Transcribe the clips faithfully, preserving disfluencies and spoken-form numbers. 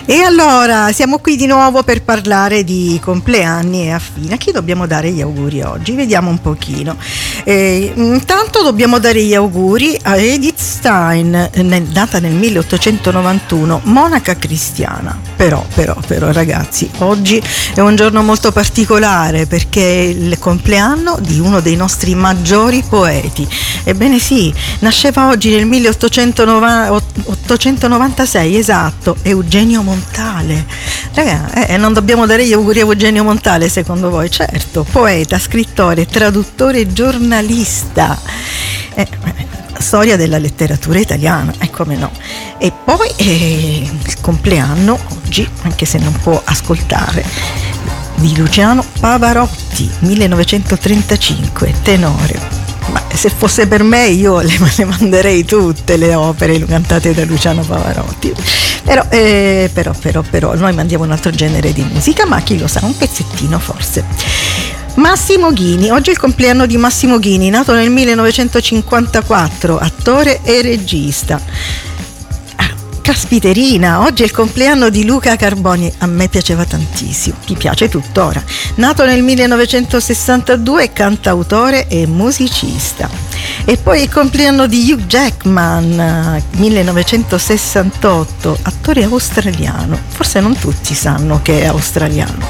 E allora siamo qui di nuovo per parlare di compleanni e affine. A chi dobbiamo dare gli auguri oggi? Vediamo un pochino. Eh, intanto dobbiamo dare gli auguri a Edith Stein, nel, nata nel milleottocentonovantuno, monaca cristiana. Però, però, però ragazzi, oggi è un giorno molto particolare perché è il compleanno di uno dei nostri maggiori poeti. Ebbene sì, nasceva oggi nel milleottocentonovantasei, esatto, Eugenio Montale. Raga, eh, non dobbiamo dare gli auguri a Eugenio Montale, secondo voi? Certo, poeta, scrittore, traduttore, giornalista, eh, storia della letteratura italiana, e eh, come no. E poi eh, il compleanno oggi, anche se non può ascoltare, di Luciano Pavarotti, millenovecentotrentacinque, tenore. Ma se fosse per me io le, le manderei tutte le opere cantate da Luciano Pavarotti. Però, eh, però, però, però, noi mandiamo un altro genere di musica, ma chi lo sa, un pezzettino forse. Massimo Ghini, oggi è il compleanno di Massimo Ghini, nato nel millenovecentocinquantaquattro, attore e regista. Caspiterina, oggi è il compleanno di Luca Carboni, a me piaceva tantissimo, mi piace tuttora. Nato nel millenovecentosessantadue, cantautore e musicista. E poi il compleanno di Hugh Jackman, millenovecentosessantotto, attore australiano, forse non tutti sanno che è australiano.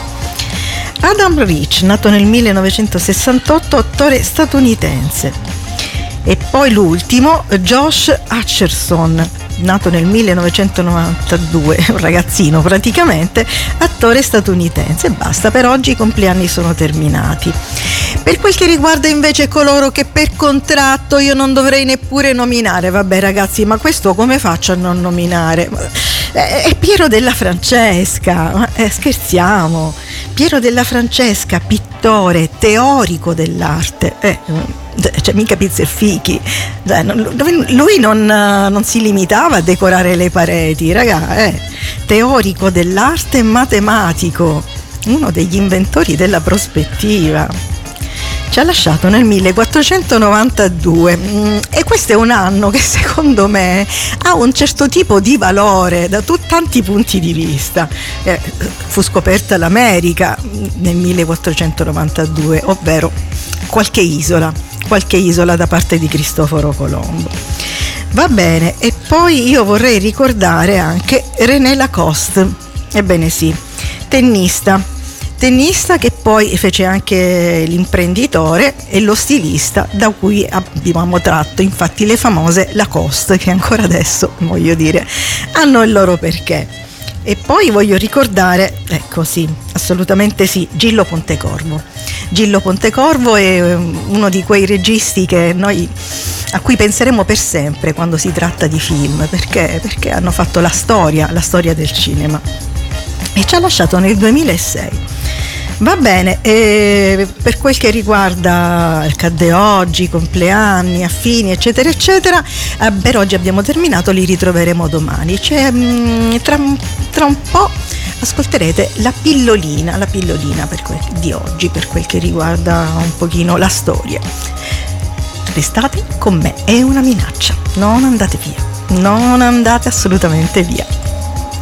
Adam Rich, nato nel millenovecentosessantotto, attore statunitense. E poi l'ultimo, Josh Hutcherson, nato nel millenovecentonovantadue, un ragazzino praticamente, attore statunitense. E basta, per oggi i compleanni sono terminati. Per quel che riguarda invece coloro che per contratto io non dovrei neppure nominare, vabbè ragazzi, ma questo come faccio a non nominare? È Piero della Francesca, eh, scherziamo. Piero della Francesca, pittore, teorico dell'arte, eh, cioè mica Pizzerfichi, cioè, lui non, non si limitava a decorare le pareti, raga, eh, teorico dell'arte e matematico, uno degli inventori della prospettiva. Ci ha lasciato nel millequattrocentonovantadue e questo è un anno che secondo me ha un certo tipo di valore da tut- tanti punti di vista. Eh, fu scoperta l'America nel millequattrocentonovantadue, ovvero qualche isola, qualche isola da parte di Cristoforo Colombo. Va bene, e poi io vorrei ricordare anche René Lacoste, ebbene sì, tennista. Tennista che poi fece anche l'imprenditore e lo stilista da cui abbiamo tratto infatti le famose Lacoste, che ancora adesso, voglio dire, hanno il loro perché. E poi voglio ricordare, ecco sì, assolutamente sì, Gillo Pontecorvo. Gillo Pontecorvo è uno di quei registi che noi, a cui penseremo per sempre quando si tratta di film, perché, perché hanno fatto la storia, la storia del cinema. E ci ha lasciato nel duemilasei. Va bene, e per quel che riguarda il Cadde oggi, compleanni, affini, eccetera, eccetera, eh, per oggi abbiamo terminato, li ritroveremo domani. Cioè, mh, tra, tra un po' ascolterete la pillolina, la pillolina per quel, di oggi, per quel che riguarda un pochino la storia. Restate con me, è una minaccia, non andate via, non andate assolutamente via.